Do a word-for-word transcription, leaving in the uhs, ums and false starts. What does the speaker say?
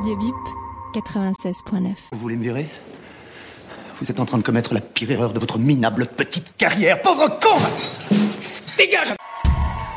Radio Bip, quatre-vingt-seize point neuf. Vous voulez me virer ? Vous êtes en train de commettre la pire erreur de votre minable petite carrière. Pauvre con ! Dégage !